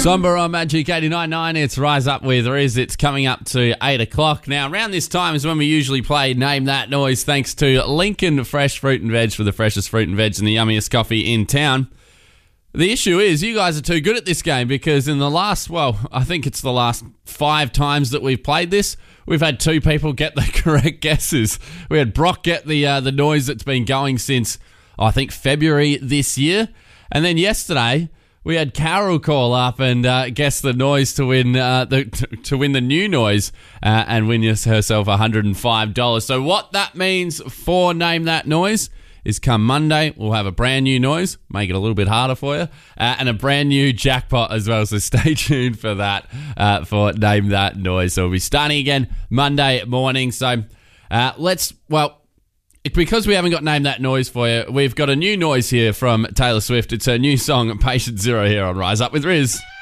Somber on Magic 89.9. It's Rise Up with Riz. It's coming up to 8 o'clock. Now, around this time is when we usually play Name That Noise, thanks to Lincoln Fresh Fruit and Veg for the freshest fruit and veg and the yummiest coffee in town. The issue is you guys are too good at this game because in the last, I think it's the last 5 times that we've played this, we've had 2 people get the correct guesses. We had Brock get the noise that's been going since, I think, February this year. And then yesterday, we had Carol call up and guess the noise to win the new noise and win herself $105. So what that means for Name That Noise is come Monday, we'll have a brand new noise, make it a little bit harder for you, and a brand new jackpot as well. So stay tuned for that, for Name That Noise. So we'll be starting again Monday morning. So because we haven't got Name That Noise for you, we've got a new noise here from Taylor Swift. It's her new song, Patient Zero, here on Rise Up with Riz.